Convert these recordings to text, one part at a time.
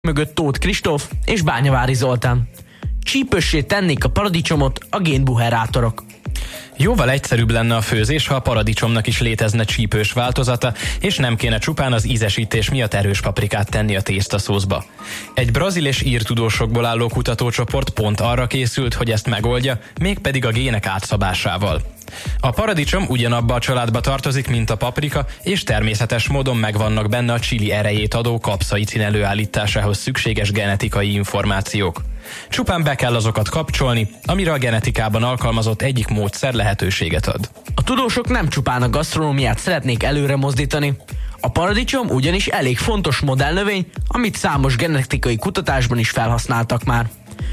mögött Tóth Kristóf és Bányavári Zoltán. Csípőssé tennék a paradicsomot a génbuherátorok. Jóval egyszerűbb lenne a főzés, ha a paradicsomnak is létezne csípős változata, és nem kéne csupán az ízesítés miatt erős paprikát tenni a tésztaszószba. Egy brazil és ír tudósokból álló kutatócsoport pont arra készült, hogy ezt megoldja, mégpedig a gének átszabásával. A paradicsom ugyanabba a családba tartozik, mint a paprika, és természetes módon megvannak benne a chili erejét adó kapszaicin előállításához szükséges genetikai információk. Csupán be kell azokat kapcsolni, amire a genetikában alkalmazott egyik módszer lehetőséget ad. A tudósok nem csupán a gasztronómiát szeretnék előre mozdítani. A paradicsom ugyanis elég fontos modellnövény, amit számos genetikai kutatásban is felhasználtak már.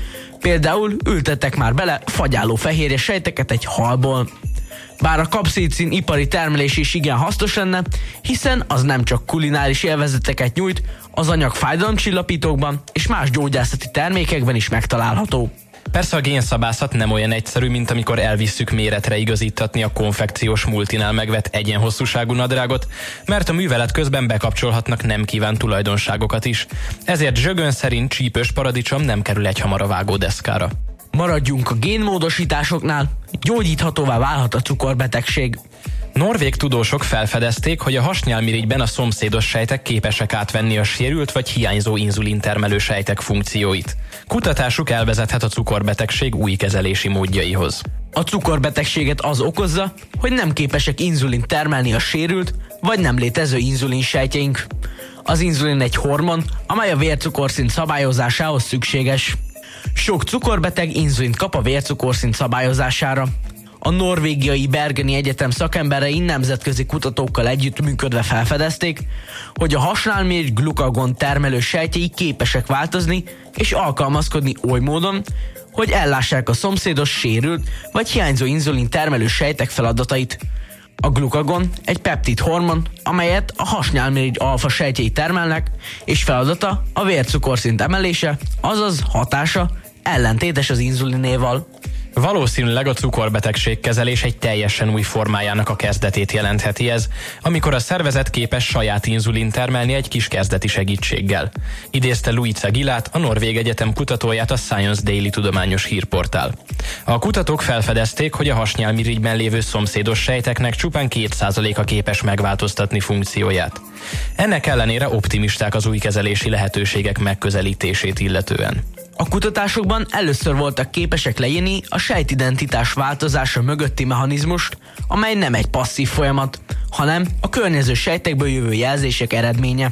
Például ültettek már bele fagyáló fehérje sejteket egy halból. Bár a kapszaicin ipari termelés is igen hasznos lenne, hiszen az nem csak kulináris élvezeteket nyújt, az anyag fájdalomcsillapítókban és más gyógyászati termékekben is megtalálható. Persze a génszabászat nem olyan egyszerű, mint amikor elvisszük méretre igazítatni a konfekciós multinál megvett egyenhosszúságú nadrágot, mert a művelet közben bekapcsolhatnak nem kívánt tulajdonságokat is. Ezért Zsögön szerint csípős paradicsom nem kerül egyhamar a vágódeszkára. Maradjunk a génmódosításoknál, gyógyíthatóvá válhat a cukorbetegség. Norvég tudósok felfedezték, hogy a hasnyálmirigyben a szomszédos sejtek képesek átvenni a sérült vagy hiányzó inzulintermelő sejtek funkcióit. Kutatásuk elvezethet a cukorbetegség új kezelési módjaihoz. A cukorbetegséget az okozza, hogy nem képesek inzulint termelni a sérült vagy nem létező inzulin sejtjeink. Az inzulin egy hormon, amely a vércukorszint szabályozásához szükséges. Sok cukorbeteg inzulint kap a vércukorszint szabályozására. A norvégiai Bergeni Egyetem szakemberei nemzetközi kutatókkal együttműködve felfedezték, hogy a hasnyálmirigy glukagon termelő sejtjei képesek változni és alkalmazkodni oly módon, hogy ellássák a szomszédos sérült vagy hiányzó inzulin termelő sejtek feladatait. A glukagon egy peptid hormon, amelyet a hasnyálmirigy alfa sejtjei termelnek, és feladata a vércukorszint emelése, azaz hatása ellentétes az inzulinéval. Valószínűleg a cukorbetegség kezelés egy teljesen új formájának a kezdetét jelentheti ez, amikor a szervezet képes saját inzulin termelni egy kis kezdeti segítséggel. Idézte Luisa Gilát, a Norvég Egyetem kutatóját a Science Daily tudományos hírportál. A kutatók felfedezték, hogy a hasnyálmirigyben lévő szomszédos sejteknek csupán 2%-a képes megváltoztatni funkcióját. Ennek ellenére optimisták az új kezelési lehetőségek megközelítését illetően. A kutatásokban először voltak képesek leírni a sejtidentitás változása mögötti mechanizmust, amely nem egy passzív folyamat, hanem a környező sejtekből jövő jelzések eredménye.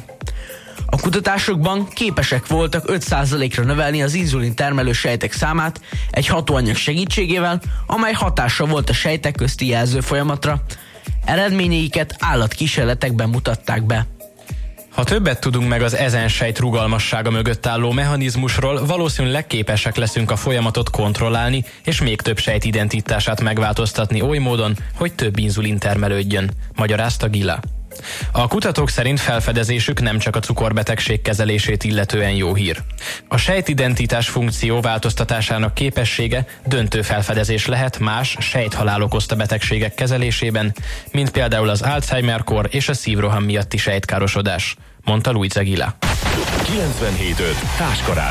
A kutatásokban képesek voltak 5%-ra növelni az inzulin termelő sejtek számát egy hatóanyag segítségével, amely hatással volt a sejtek közti jelző folyamatra. Eredményeiket állatkísérletekben mutatták be. Ha többet tudunk meg az ezen sejt rugalmassága mögött álló mechanizmusról, valószínűleg képesek leszünk a folyamatot kontrollálni, és még több sejt identitását megváltoztatni oly módon, hogy több inzulin termelődjön, magyarázta Gila. A kutatók szerint felfedezésük nem csak a cukorbetegség kezelését illetően jó hír. A sejtidentitás funkció változtatásának képessége döntő felfedezés lehet más sejthalál okozta betegségek kezelésében, mint például az Alzheimer-kór és a szívroham miatti sejtkárosodás, mondta Luisa Gila. 97.5 Táskar